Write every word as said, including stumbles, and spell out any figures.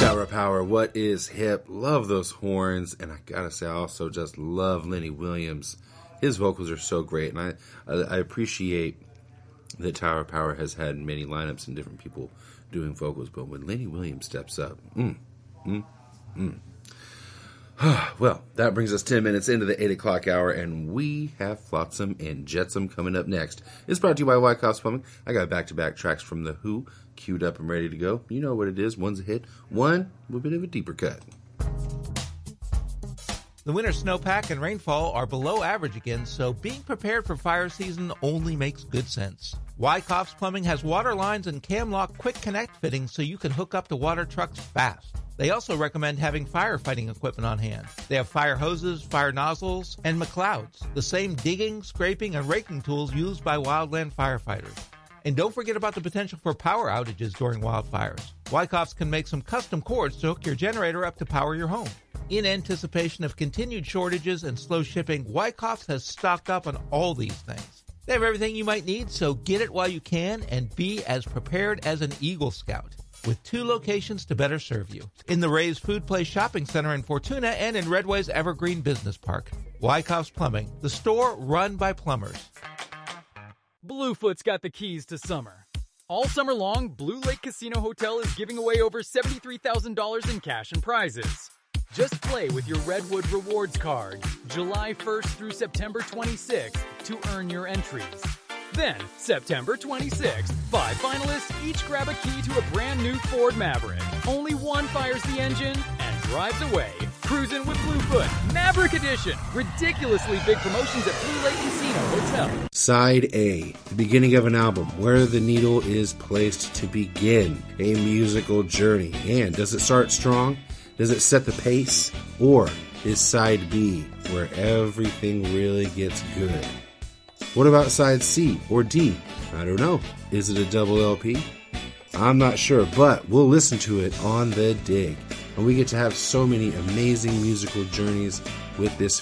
Tower Power, what is hip? Love those horns, and I gotta say, I also just love Lenny Williams. His vocals are so great, and I I, I appreciate that Tower Power has had many lineups and different people doing vocals, but when Lenny Williams steps up, mm, mm, mm. Well, that brings us ten minutes into the eight o'clock hour, and we have Flotsam and Jetsam coming up next. It's brought to you by Wyckoff's Plumbing. I got back-to-back tracks from The Who queued up and ready to go. You know what it is. One's a hit, one with a bit of a deeper cut. The winter snowpack and rainfall are below average again, so being prepared for fire season only makes good sense. Wyckoff's Plumbing has water lines and Camlock Quick Connect fittings so you can hook up to water trucks fast. They also recommend having firefighting equipment on hand. They have fire hoses, fire nozzles, and McLeods, the same digging, scraping, and raking tools used by wildland firefighters. And don't forget about the potential for power outages during wildfires. Wyckoff's can make some custom cords to hook your generator up to power your home. In anticipation of continued shortages and slow shipping, Wyckoff's has stocked up on all these things. They have everything you might need, so get it while you can and be as prepared as an Eagle Scout. With two locations to better serve you. In the Ray's Food Place Shopping Center in Fortuna and in Redway's Evergreen Business Park. Wyckoff's Plumbing, the store run by plumbers. Bluefoot's got the keys to summer. All summer long, Blue Lake Casino Hotel is giving away over seventy-three thousand dollars in cash and prizes. Just play with your Redwood Rewards card July first through September twenty-sixth to earn your entries. Then, September twenty-sixth, five finalists each grab a key to a brand new Ford Maverick. Only one fires the engine and drives away. Cruising with Bluefoot, Maverick Edition. Ridiculously big promotions at Blue Lake Casino Hotel. Side A, the beginning of an album, where the needle is placed to begin a musical journey. And does it start strong? Does it set the pace? Or is Side B, where everything really gets good? What about side C or D? I don't know. Is it a double L P? I'm not sure, but we'll listen to it on The Dig. And we get to have so many amazing musical journeys with this